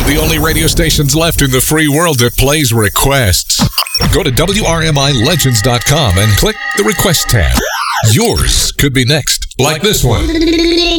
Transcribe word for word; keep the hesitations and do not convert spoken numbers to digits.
The only radio stations left in the free world that plays requests. Go to W R M I Legends dot com and click the Request tab. Yours could be next, like this one.